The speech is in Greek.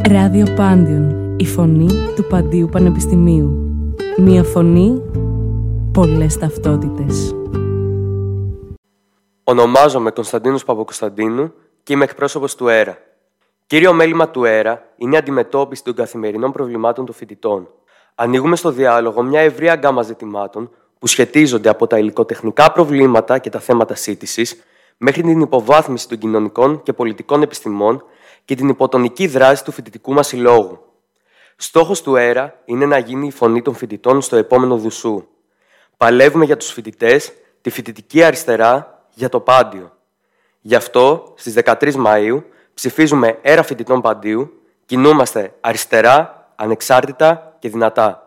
Ράδιο Πάντιον, η φωνή του Παντίου Πανεπιστημίου. Μία φωνή, πολλές ταυτότητες. Ονομάζομαι Κωνσταντίνος Παπακοσταντίνου και είμαι εκπρόσωπος του ΕΡΑ. Κύριο μέλημα του ΕΡΑ είναι η αντιμετώπιση των καθημερινών προβλημάτων των φοιτητών. Ανοίγουμε στο διάλογο μια ευρεία γκάμα ζητημάτων που σχετίζονται από τα υλικοτεχνικά προβλήματα και τα θέματα σύντησης μέχρι την υποβάθμιση των κοινωνικών και πολιτικών επιστημών και την υποτονική δράση του φοιτητικού μας συλλόγου. Στόχος του ΕΡΑ είναι να γίνει η φωνή των φοιτητών στο επόμενο Δουσού. Παλεύουμε για τους φοιτητές, τη φοιτητική αριστερά, για το Πάντιο. Γι' αυτό, στις 13 Μαΐου, ψηφίζουμε ΕΡΑ Φοιτητών Παντίου, κινούμαστε αριστερά, ανεξάρτητα και δυνατά.